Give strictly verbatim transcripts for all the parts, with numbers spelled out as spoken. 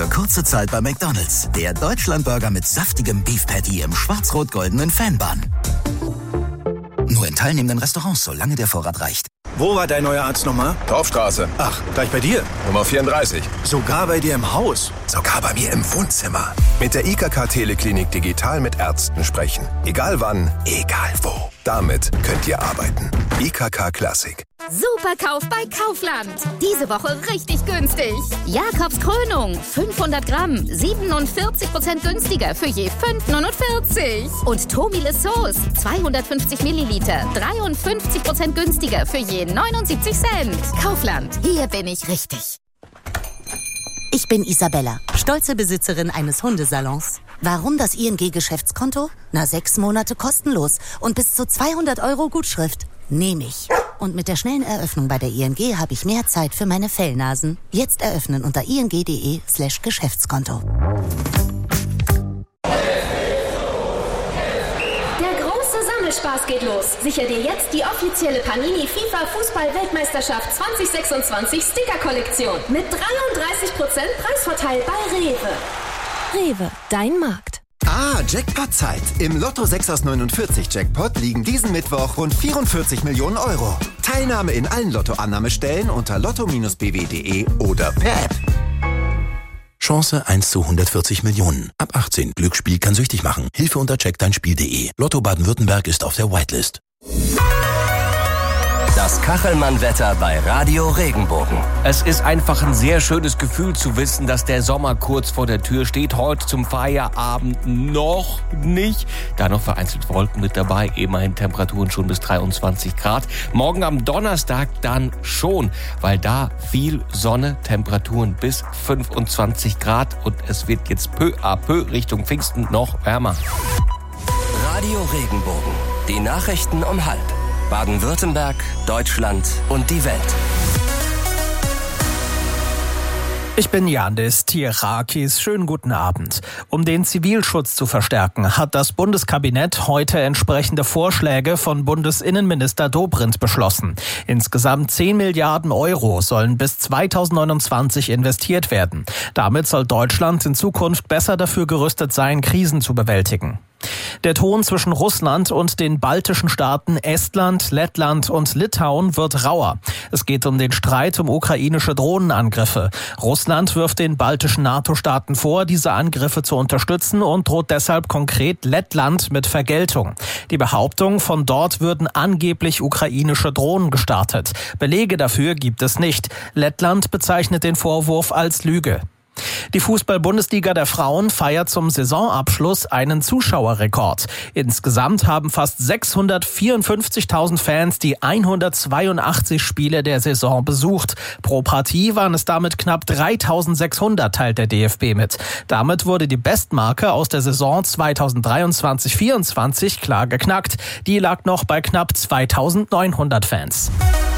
Für kurze Zeit bei McDonald's. Der Deutschlandburger mit saftigem Beef Patty im schwarz-rot-goldenen Fanbun. Nur in teilnehmenden Restaurants, solange der Vorrat reicht. Wo war dein neuer Arzt nochmal? Dorfstraße. Ach, gleich bei dir? Nummer vierunddreißig. Sogar bei dir im Haus? Sogar bei mir im Wohnzimmer. Mit der I K K Teleklinik digital mit Ärzten sprechen. Egal wann, egal wo. Damit könnt ihr arbeiten. I K K Klassik. Super Kauf bei Kaufland. Diese Woche richtig günstig. Jakobs Krönung, fünfhundert Gramm, siebenundvierzig Prozent günstiger für je fünf Euro neunundvierzig. Und Tomile Sauce, zweihundertfünfzig Milliliter, dreiundfünfzig Prozent günstiger für je neunundsiebzig Cent. Kaufland, hier bin ich richtig. Ich bin Isabella, stolze Besitzerin eines Hundesalons. Warum das I N G-Geschäftskonto? Na, sechs Monate kostenlos und bis zu zweihundert Euro Gutschrift. Nehme ich. Und mit der schnellen Eröffnung bei der I N G habe ich mehr Zeit für meine Fellnasen. Jetzt eröffnen unter ing.de slash Geschäftskonto. Der große Sammelspaß geht los. Sichere dir jetzt die offizielle Panini FIFA Fußball-Weltmeisterschaft zwanzig sechsundzwanzig Sticker-Kollektion mit dreiunddreißig Prozent Preisvorteil bei Rewe. Rewe, dein Markt. Ah, Jackpot-Zeit. Im Lotto sechs aus neunundvierzig Jackpot liegen diesen Mittwoch rund vierundvierzig Millionen Euro. Teilnahme in allen Lotto-Annahmestellen unter lotto Bindestrich b w punkt de oder per App. Chance eins zu hundertvierzig Millionen. Ab achtzehn. Glücksspiel kann süchtig machen. Hilfe unter check dein Spiel punkt de. Lotto Baden-Württemberg ist auf der Whitelist. Das Kachelmann-Wetter bei Radio Regenbogen. Es ist einfach ein sehr schönes Gefühl zu wissen, dass der Sommer kurz vor der Tür steht. Heute zum Feierabend noch nicht. Da noch vereinzelt Wolken mit dabei. Immerhin Temperaturen schon bis dreiundzwanzig Grad. Morgen am Donnerstag dann schon, weil da viel Sonne, Temperaturen bis fünfundzwanzig Grad. Und es wird jetzt peu à peu Richtung Pfingsten noch wärmer. Radio Regenbogen. Die Nachrichten um halb. Baden-Württemberg, Deutschland und die Welt. Ich bin Yandis Tierakis. Schönen guten Abend. Um den Zivilschutz zu verstärken, hat das Bundeskabinett heute entsprechende Vorschläge von Bundesinnenminister Dobrindt beschlossen. Insgesamt zehn Milliarden Euro sollen bis zweitausendneunundzwanzig investiert werden. Damit soll Deutschland in Zukunft besser dafür gerüstet sein, Krisen zu bewältigen. Der Ton zwischen Russland und den baltischen Staaten Estland, Lettland und Litauen wird rauer. Es geht um den Streit um ukrainische Drohnenangriffe. Russland wirft den baltischen NATO-Staaten vor, diese Angriffe zu unterstützen und droht deshalb konkret Lettland mit Vergeltung. Die Behauptung, von dort würden angeblich ukrainische Drohnen gestartet. Belege dafür gibt es nicht. Lettland bezeichnet den Vorwurf als Lüge. Die Fußball-Bundesliga der Frauen feiert zum Saisonabschluss einen Zuschauerrekord. Insgesamt haben fast sechshundertvierundfünfzigtausend Fans die hundertzweiundachtzig Spiele der Saison besucht. Pro Partie waren es damit knapp dreitausendsechshundert, teilt der D F B mit. Damit wurde die Bestmarke aus der Saison zweitausenddreiundzwanzig vierundzwanzig klar geknackt. Die lag noch bei knapp zweitausendneunhundert Fans.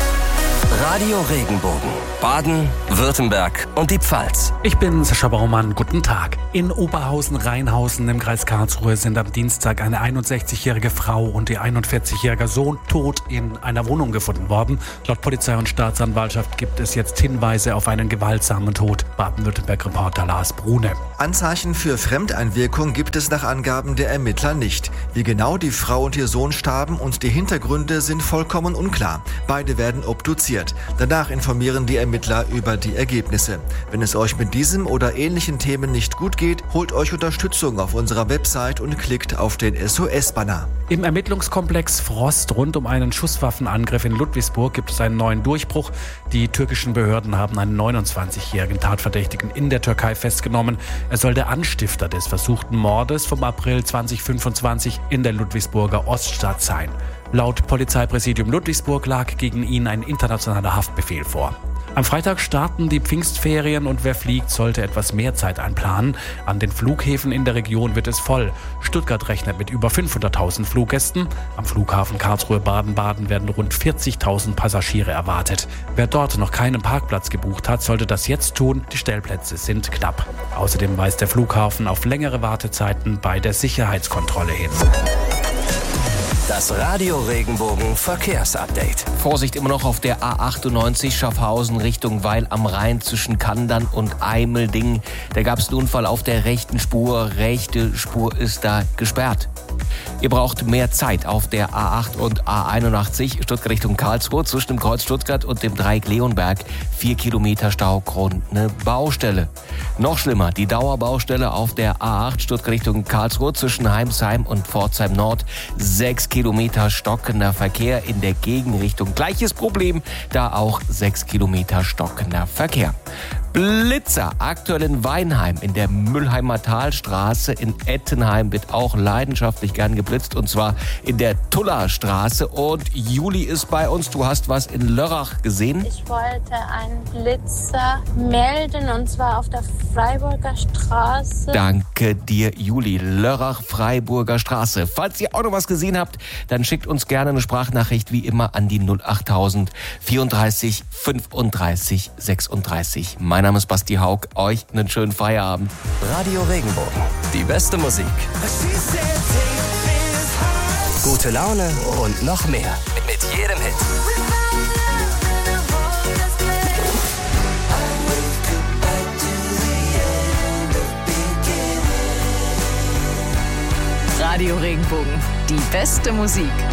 Radio Regenbogen, Baden, Württemberg und die Pfalz. Ich bin Sascha Baumann, guten Tag. In Oberhausen-Rheinhausen im Kreis Karlsruhe sind am Dienstag eine einundsechzigjährige Frau und ihr einundvierzigjähriger Sohn tot in einer Wohnung gefunden worden. Laut Polizei und Staatsanwaltschaft gibt es jetzt Hinweise auf einen gewaltsamen Tod. Baden-Württemberg-Reporter Lars Brune. Anzeichen für Fremdeinwirkung gibt es nach Angaben der Ermittler nicht. Wie genau die Frau und ihr Sohn starben und die Hintergründe sind vollkommen unklar. Beide werden obduziert. Danach informieren die Ermittler über die Ergebnisse. Wenn es euch mit diesem oder ähnlichen Themen nicht gut geht, holt euch Unterstützung auf unserer Website und klickt auf den S O S-Banner. Im Ermittlungskomplex Frost rund um einen Schusswaffenangriff in Ludwigsburg gibt es einen neuen Durchbruch. Die türkischen Behörden haben einen neunundzwanzigjährigen Tatverdächtigen in der Türkei festgenommen. Er soll der Anstifter des versuchten Mordes vom April zweitausendfünfundzwanzig in der Ludwigsburger Oststadt sein. Laut Polizeipräsidium Ludwigsburg lag gegen ihn ein internationaler Haftbefehl vor. Am Freitag starten die Pfingstferien und wer fliegt, sollte etwas mehr Zeit einplanen. An den Flughäfen in der Region wird es voll. Stuttgart rechnet mit über fünfhunderttausend Fluggästen. Am Flughafen Karlsruhe-Baden-Baden werden rund vierzigtausend Passagiere erwartet. Wer dort noch keinen Parkplatz gebucht hat, sollte das jetzt tun. Die Stellplätze sind knapp. Außerdem weist der Flughafen auf längere Wartezeiten bei der Sicherheitskontrolle hin. Das Radio Regenbogen Verkehrsupdate. Vorsicht immer noch auf der A achtundneunzig Schaffhausen Richtung Weil am Rhein zwischen Kandern und Eimeldingen. Da gab es einen Unfall auf der rechten Spur. Rechte Spur ist da gesperrt. Ihr braucht mehr Zeit auf der A acht und A einundachtzig Stuttgart Richtung Karlsruhe zwischen dem Kreuz Stuttgart und dem Dreieck Leonberg. Vier Kilometer Stau, Grund eine Baustelle. Noch schlimmer, die Dauerbaustelle auf der A acht Stuttgart Richtung Karlsruhe zwischen Heimsheim und Pforzheim Nord. Sechs Kilometer stockender Verkehr in der Gegenrichtung. Gleiches Problem, da auch sechs Kilometer stockender Verkehr. Blitzer aktuell in Weinheim in der Müllheimer Talstraße. In Ettenheim wird auch leidenschaftlich gern geblitzt und zwar in der Tullerstraße. Und Juli ist bei uns. Du hast was in Lörrach gesehen? Ich wollte einen Blitzer melden und zwar auf der Freiburger Straße. Danke dir, Juli. Lörrach, Freiburger Straße. Falls ihr auch noch was gesehen habt, dann schickt uns gerne eine Sprachnachricht wie immer an die null achttausend vierunddreißig fünfunddreißig sechsunddreißig. Mein Name ist Basti Haug. Euch einen schönen Feierabend. Radio Regenbogen. Die beste Musik. Gute Laune und noch mehr. Mit jedem Hit. Radio Regenbogen. Die beste Musik.